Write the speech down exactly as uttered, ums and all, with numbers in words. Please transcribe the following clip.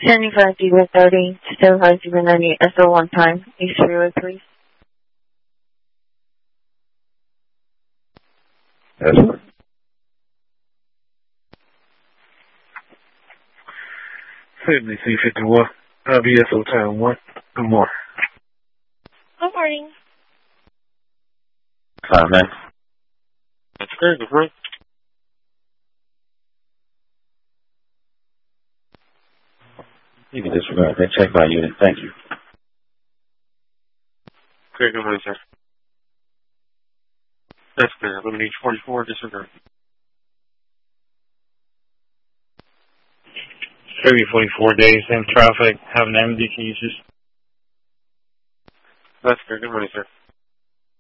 seventy-five zero thirty, seventy-five zero ninety, S O one time, East Freeway, please. Yes. seventy-three fifty-one, I B S O Town one. Good morning. Good morning. Hi, man. That's good, bro. You can disregard that check by unit. Thank you. Okay, good morning, sir. That's good. Eliminate forty-four, disregard. Maybe forty-four days, same traffic, have an M D, can you just... That's good. Good morning, sir.